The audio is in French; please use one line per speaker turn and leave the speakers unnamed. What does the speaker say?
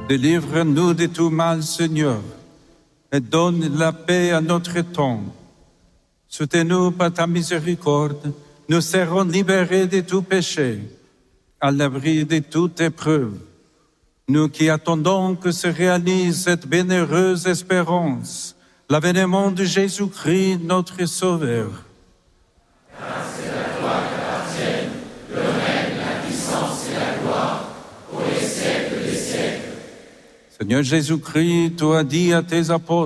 Délivre-nous de tout mal, Seigneur, et donne la paix à notre temps. Soutenus par ta miséricorde, nous serons libérés de tout péché, à l'abri de toute épreuve. Nous qui attendons que se réalise cette bienheureuse espérance, l'avènement de Jésus-Christ, notre Sauveur.
Grâce et la gloire t'appartiennent, le règne, la puissance et la gloire, pour les siècles des siècles.
Seigneur Jésus-Christ, tu as dit à tes apôtres,